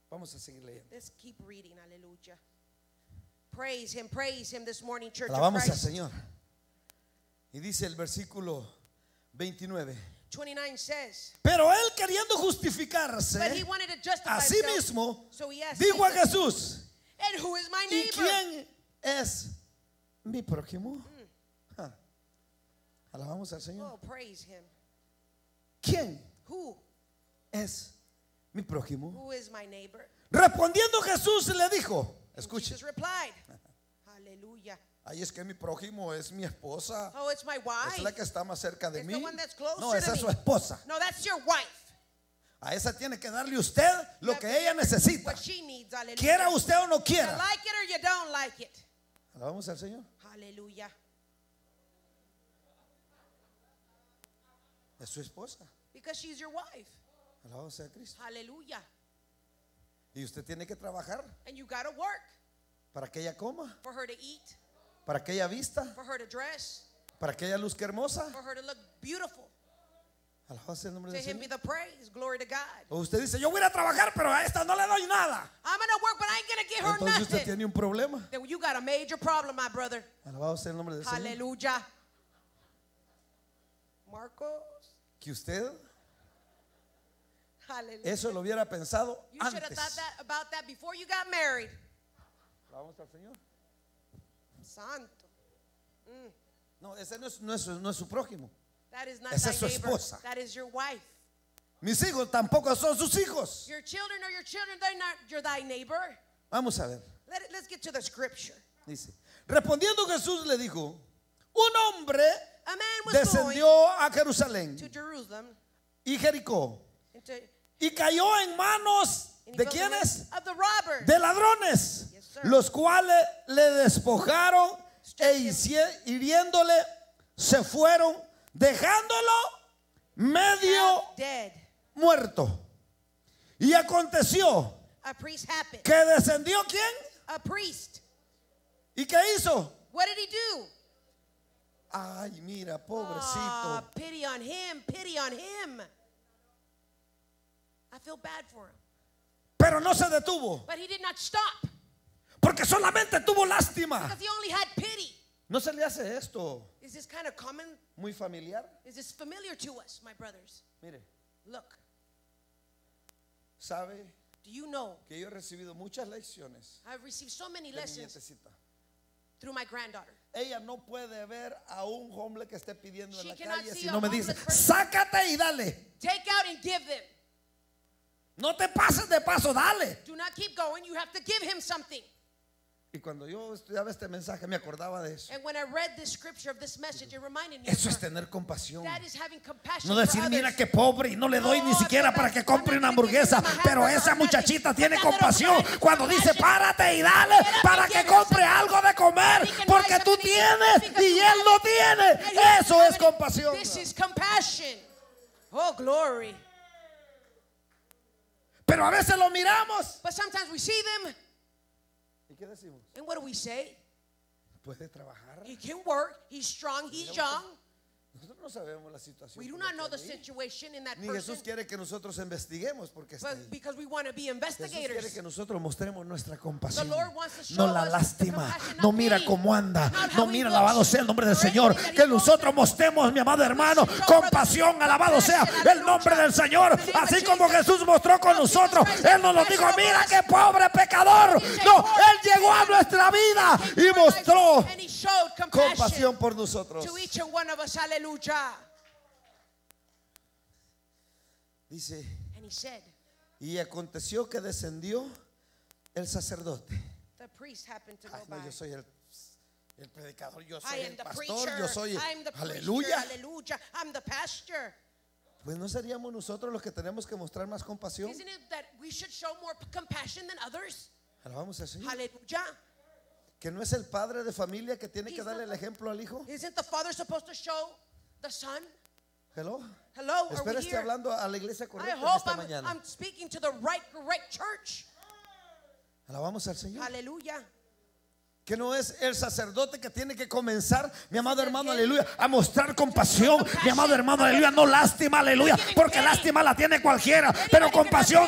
Vamos a seguir leyendo. Let's keep reading. Hallelujah. Praise him this morning, church of Alabamos al Christ. Señor. Y dice el versículo 29. 29 says, Pero él queriendo justificarse but he wanted to justify a sí himself, mismo, so he asked dijo a Jesus, Jesús: and who is my ¿y neighbor? quién es mi prójimo? Ah. Alabamos al Señor. Oh, praise him. ¿Quién Who? es mi prójimo? Who is my neighbor? Respondiendo Jesús le dijo, And escuche, Jesus replied, hallelujah. ay, es que mi prójimo es mi esposa, Oh, it's my wife. es la que está más cerca de It's mí. the one that's closer No, to esa es me. su esposa. No, that's your wife. A esa tiene que darle usted lo que ella necesita, What she needs, hallelujah. quiera usted o no You quiera. like it or you don't like it. Alabamos al Señor. Hallelujah. Es su esposa. Because she's your wife. Alabamos a Cristo. Hallelujah. Y usted tiene que trabajar And you got to work para que ella coma, for her to eat, para que ella vista, for her to dress, para que ella luzca hermosa. for her to look beautiful. Alabamos el nombre To del him be Señor. the praise. Glory to God. O usted dice, yo voy a ir a trabajar, pero a esta no le doy nada. I'm going to work, but I ain't going to give her Entonces usted nothing. tiene un problema. Then you got a major problem, my brother. Alabado sea el nombre del Señor. Hallelujah. Marcos. Que usted Hallelujah. eso lo hubiera pensado You should have thought antes. about that before you got married. Alabamos al Señor. Santo. No, ese no es su prójimo. That is not Esa thy es su neighbor. esposa. That is your wife. Mis hijos tampoco son sus hijos. Your children are your children. They're not your thy neighbor. Vamos a ver. Let's get to the scripture. Dice, respondiendo Jesús le dijo, un hombre A man was descendió a Jerusalén going to Jerusalem y Jericó into, y cayó en manos and he de fell quienes, of the robbers. de ladrones, Yes, sir. los cuales le despojaron e hiriéndole se fueron, dejándolo medio Half dead. muerto. Y aconteció A priest happened. que descendió ¿quién? A priest. ¿Y qué hizo? What did he do? Ay, mira, Ah, pobrecito. pity on him. Pity on him. I feel bad for him. Pero no se detuvo, But he did not stop porque solamente tuvo lástima. because he only had pity. ¿No se le hace esto Is this kind of common? muy familiar? Is this familiar to us, my brothers? Mire, Look, sabe do you know que yo he recibido muchas lecciones I've received so many de mi lessons nietecita. through my granddaughter. Ella no puede ver a un hombre que esté pidiendo en She la cannot calle see si a no me dice, homeless person. sácate y dale. Take out and give them. No te pases de paso, dale. Do not keep going. You have to give him something. Y cuando yo estudiaba este mensaje me acordaba de eso. And when I read this scripture of this message, it reminded me Eso of es her. tener compasión. That is having compassion No for decir, others. mira qué pobre y no le doy No, ni siquiera I'm para not- que compre I'm una not gonna give hamburguesa. him a Pero hamburger esa or nothing. muchachita But tiene that little compasión girl has cuando dice, compassion. párate y dale Get up para and que give her compre something. algo de comer. He can buy Porque tú something tienes because y you él have no it. tiene. And he doesn't Eso have es it. compasión. This is compassion. Oh, glory. Pero a veces lo miramos. But sometimes we see them, ¿Y qué decimos? and what do we say? Puede trabajar. He can work. He's strong. He's young. Nosotros no sabemos la situación. We do por not la know que the anda ahí. situation in that Ni person, Jesús quiere que nosotros investiguemos porque está but ahí. because we want to be Jesús quiere investigators. que nosotros mostremos nuestra The compasión. Lord wants to show No la us lástima. compassion, No not mira pity, cómo anda. not No how he mira, looks, alabado sea el nombre del or Señor. anything that he Que goes nosotros through. mostremos, mi amado hermano, should show compasión. brothers, Alabado sea compassion, el nombre del hallelujah. Señor. In the name of Así como Jesus. Jesús mostró con Oh, Jesus nosotros. Christ, Él nos lo dijo. compassion Mira over qué us. pobre pecador. He said, No, "Poor Él llegó a nuestra vida y mostró And he showed compassion compasión por nosotros. to each and one of us. Hallelujah. Dice, And he said, y aconteció que descendió el sacerdote. the priest happened to go Ay, no, by. yo soy el predicador, yo I soy am el the pastor, preacher. yo soy I'm the preacher. aleluya. Hallelujah. I'm the pastor. Pues no seríamos nosotros los que tenemos que mostrar más compasión. Isn't it that we should show more compassion than others? Alabamos al Señor. Hallelujah. Que no es el padre de familia que tiene que He's darle not el ejemplo al hijo. Isn't the father supposed to show the son? Hello. Hello, are Espero we esté here? hablando a la iglesia I correcta en hope esta mañana. I'm speaking to the correct church. Alabamos al Señor. Hallelujah. Que no es el sacerdote que tiene que comenzar, mi amado hermano, aleluya, a mostrar compasión, mi amado hermano, aleluya, no lástima, aleluya, porque lástima la tiene cualquiera, pero compasión